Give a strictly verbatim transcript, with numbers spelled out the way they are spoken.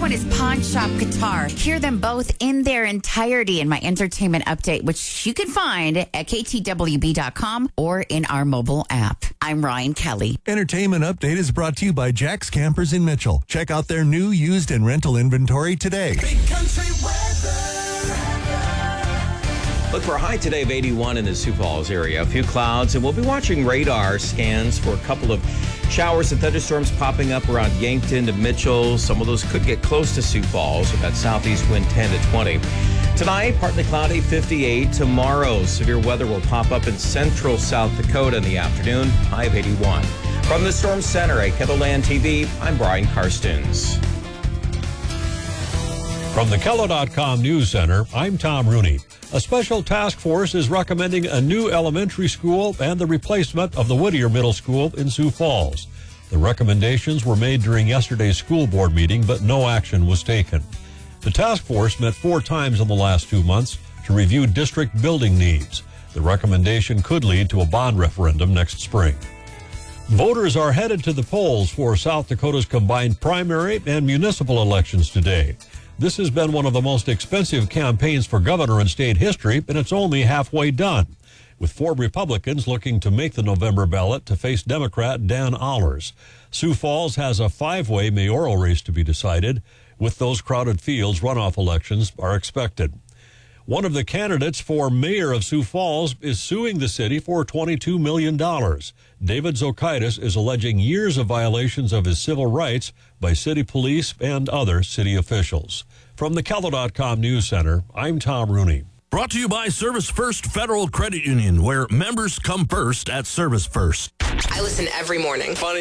one is Pawn Shop Guitar. Hear them both in their entirety in my entertainment update, which you can find at K T W B dot com or in our mobile app. I'm Ryan Kelly. Entertainment Update is brought to you by Jack's Campers in Mitchell. Check out their new, used, and rental inventory today. Big country weather. Look for a high today of eighty-one in the Sioux Falls area. A few clouds, and we'll be watching radar scans for a couple of showers and thunderstorms popping up around Yankton to Mitchell. Some of those could get close to Sioux Falls with that southeast wind ten to twenty. Tonight, partly cloudy, fifty-eight. Tomorrow, severe weather will pop up in central South Dakota in the afternoon, high of eighty-one. From the Storm Center at KELOLAND T V, I'm Brian Karstens. From the Kelo dot com News Center, I'm Tom Rooney. A special task force is recommending a new elementary school and the replacement of the Whittier Middle School in Sioux Falls. The recommendations were made during yesterday's school board meeting, but no action was taken. The task force met four times in the last two months to review district building needs. The recommendation could lead to a bond referendum next spring. Voters are headed to the polls for South Dakota's combined primary and municipal elections today. This has been one of the most expensive campaigns for governor in state history, and it's only halfway done, with four Republicans looking to make the November ballot to face Democrat Dan Allers. Sioux Falls has a five-way mayoral race to be decided. With those crowded fields, runoff elections are expected. One of the candidates for mayor of Sioux Falls is suing the city for twenty-two million dollars. David Zokaitis is alleging years of violations of his civil rights by city police and other city officials. From the Kelo dot com News Center, I'm Tom Rooney. Brought to you by Service First Federal Credit Union, where members come first at Service First. I listen every morning. Funny.